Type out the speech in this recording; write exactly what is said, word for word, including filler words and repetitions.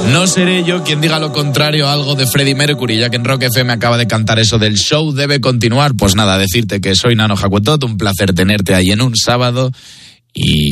No seré yo quien diga lo contrario a algo de Freddie Mercury, ya que en Rock F M acaba de cantar eso del show debe continuar. Pues nada, decirte que soy Nano Jacuetot, un placer tenerte ahí en un sábado y